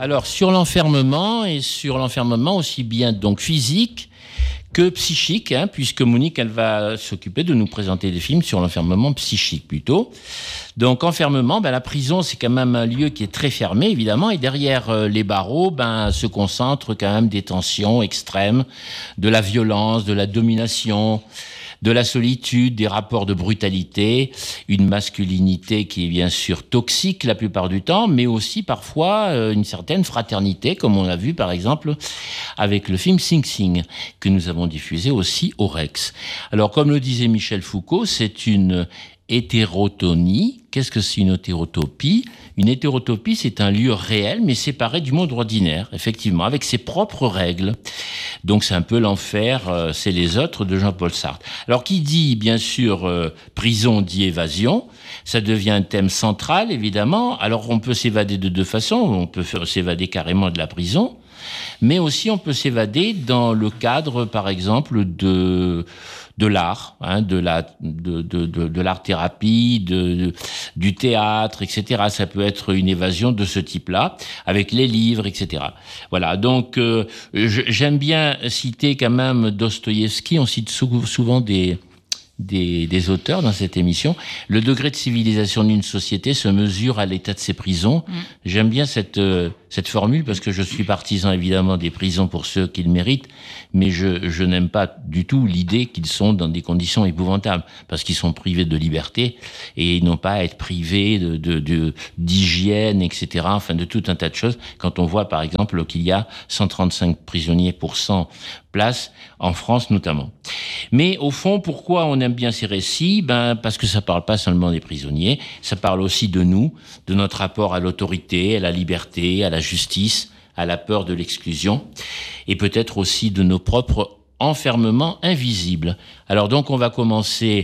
Alors, sur l'enfermement, et sur l'enfermement aussi bien donc physique que psychique, puisque Monique, elle va s'occuper de nous présenter des films sur l'enfermement psychique plutôt. Donc, enfermement, la prison, c'est quand même un lieu qui est très fermé, évidemment, et derrière les barreaux, se concentrent quand même des tensions extrêmes, de la violence, de la domination, de la solitude, des rapports de brutalité, une masculinité qui est bien sûr toxique la plupart du temps, mais aussi parfois une certaine fraternité, comme on l'a vu par exemple avec le film Sing Sing, que nous avons diffusé aussi au Rex. Alors comme le disait Michel Foucault, c'est une hétérotonie. Qu'est-ce que c'est une hétérotopie ? Une hétérotopie, c'est un lieu réel, mais séparé du monde ordinaire, effectivement, avec ses propres règles. Donc c'est un peu l'enfer, c'est les autres de Jean-Paul Sartre. Alors qui dit, bien sûr, prison dit évasion, ça devient un thème central, évidemment. Alors on peut s'évader de deux façons, on peut s'évader carrément de la prison, mais aussi on peut s'évader dans le cadre, par exemple, de l'art, de l'art-thérapie, du théâtre, etc. Ça peut être une évasion de ce type-là, avec les livres, etc. Voilà, donc j'aime bien citer quand même Dostoïevski, on cite souvent des auteurs dans cette émission. Le degré de civilisation d'une société se mesure à l'état de ses prisons. J'aime bien cette formule parce que je suis partisan évidemment des prisons pour ceux qui le méritent, mais je n'aime pas du tout l'idée qu'ils sont dans des conditions épouvantables parce qu'ils sont privés de liberté et ils n'ont pas à être privés d'hygiène, etc. Enfin, de tout un tas de choses. Quand on voit par exemple qu'il y a 135 prisonniers pour 100 places en France notamment. Mais au fond, pourquoi on aime bien ces récits ? Parce que ça parle pas seulement des prisonniers, ça parle aussi de nous, de notre rapport à l'autorité, à la liberté, à la justice, à la peur de l'exclusion, et peut-être aussi de nos propres enfermements invisibles. Alors donc on va commencer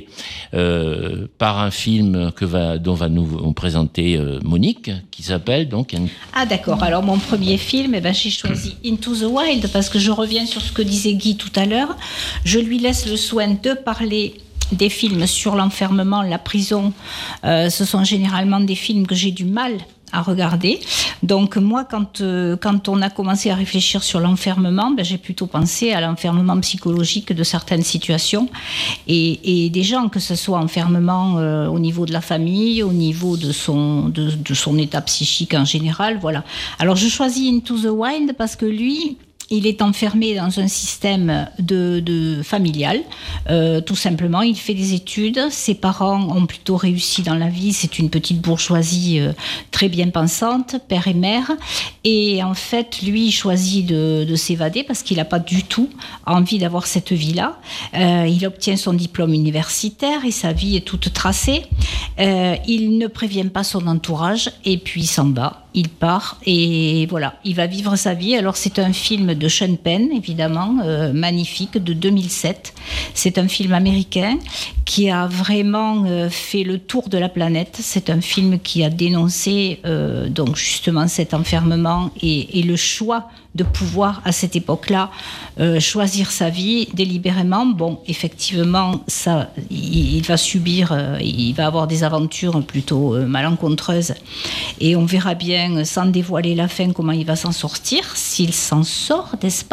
par un film dont va nous présenter Monique, qui s'appelle donc... Ah d'accord, alors mon premier film, j'ai choisi Into the Wild, parce que je reviens sur ce que disait Guy tout à l'heure. Je lui laisse le soin de parler des films sur l'enfermement, la prison. Ce sont généralement des films que j'ai du mal à regarder. Donc moi, quand on a commencé à réfléchir sur l'enfermement, j'ai plutôt pensé à l'enfermement psychologique de certaines situations et des gens, que ce soit enfermement au niveau de la famille, au niveau de son état psychique en général. Voilà. Alors je choisis Into the Wild parce que lui, il est enfermé dans un système de familial, tout simplement. Il fait des études. Ses parents ont plutôt réussi dans la vie. C'est une petite bourgeoisie très bien pensante, père et mère. Et en fait, lui, il choisit de s'évader parce qu'il n'a pas du tout envie d'avoir cette vie-là. Il obtient son diplôme universitaire et sa vie est toute tracée. Il ne prévient pas son entourage et puis il s'en va. Il part et voilà, il va vivre sa vie. Alors c'est un film de Sean Penn, évidemment, magnifique, de 2007. C'est un film américain qui a vraiment fait le tour de la planète. C'est un film qui a dénoncé donc justement cet enfermement et le choix de pouvoir, à cette époque-là, choisir sa vie délibérément. Bon, effectivement, ça, il va subir, il va avoir des aventures plutôt malencontreuses. Et on verra bien, sans dévoiler la fin, comment il va s'en sortir, s'il s'en sort, n'est-ce pas ?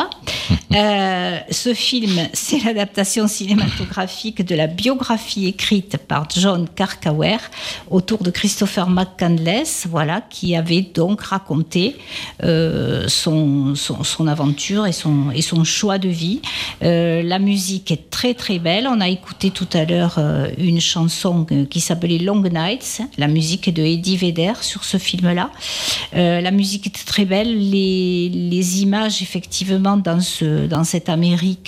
Ce film, c'est l'adaptation cinématographique de la biographie écrite par John Krakauer autour de Christopher McCandless, voilà, qui avait donc raconté son aventure et son choix de vie. La musique est très très belle. On a écouté tout à l'heure une chanson qui s'appelait Long Nights. La musique est de Eddie Vedder sur ce film-là. La musique est très belle. Les images, effectivement, dans cette Amérique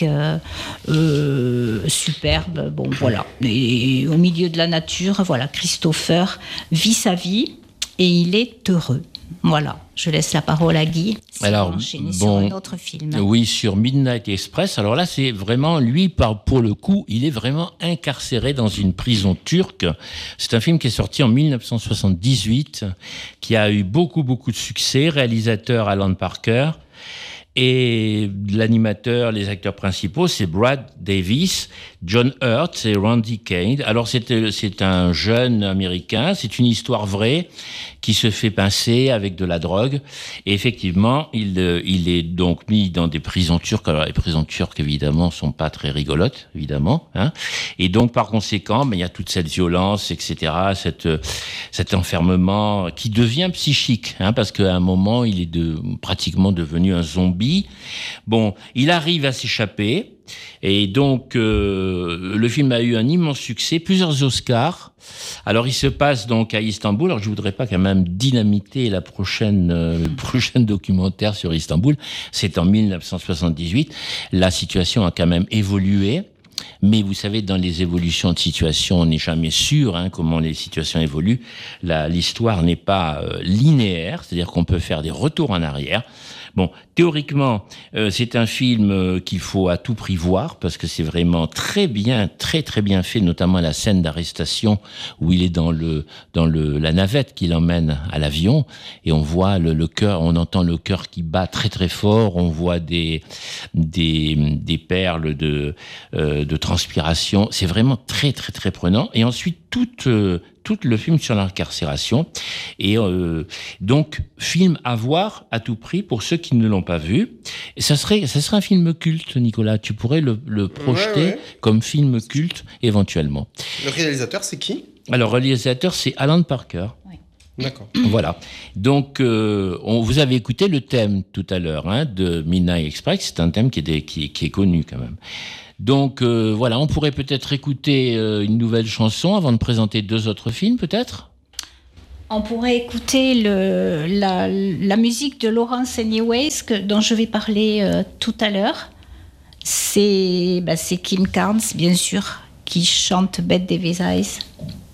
superbe. Bon, voilà. Et au milieu de la nature, voilà, Christopher vit sa vie et il est heureux. Voilà, je laisse la parole à Guy. Alors, enchaîner sur un autre film. Oui, sur Midnight Express. Alors là, c'est vraiment, lui, pour le coup, il est vraiment incarcéré dans une prison turque. C'est un film qui est sorti en 1978, qui a eu beaucoup, beaucoup de succès. Réalisateur Alan Parker. Et l'animateur, les acteurs principaux, c'est Brad Davis, John Hurt et Randy Quaid. Alors c'est un jeune Américain, c'est une histoire vraie qui se fait pincer avec de la drogue. Et effectivement, il est donc mis dans des prisons turques. Alors les prisons turques, évidemment, sont pas très rigolotes, évidemment. Hein. Et donc par conséquent, il y a toute cette violence, etc., cet enfermement qui devient psychique, hein, parce qu'à un moment, il est pratiquement devenu un zombie. Bon, il arrive à s'échapper et donc le film a eu un immense succès, plusieurs Oscars. Alors il se passe donc à Istanbul. Alors je voudrais pas quand même dynamiter la prochaine documentaire sur Istanbul. C'est en 1978. La situation a quand même évolué. Mais vous savez, dans les évolutions de situation, on n'est jamais sûr comment les situations évoluent. L'histoire n'est pas linéaire, c'est-à-dire qu'on peut faire des retours en arrière. Bon, théoriquement, c'est un film qu'il faut à tout prix voir parce que c'est vraiment très bien, très très bien fait, notamment la scène d'arrestation où il est dans la navette qui l'emmène à l'avion et on voit le cœur, on entend le cœur qui bat très très fort, on voit des perles de transpiration. C'est vraiment très très très prenant. Et ensuite tout le film sur l'incarcération. Et donc, film à voir à tout prix pour ceux qui ne l'ont pas vu. Et ça serait un film culte, Nicolas. Tu pourrais le projeter comme film culte, éventuellement. Le réalisateur, c'est qui ? Alors, le réalisateur, c'est Alan Parker. Oui. D'accord. Voilà. Donc, vous avez écouté le thème tout à l'heure de Midnight Express. C'est un thème qui est connu quand même. Donc voilà, on pourrait peut-être écouter une nouvelle chanson avant de présenter 2 autres films, peut-être ? On pourrait écouter la musique de Lawrence Anyways dont je vais parler tout à l'heure. C'est Kim Carnes, bien sûr, qui chante Bette Davis Eyes.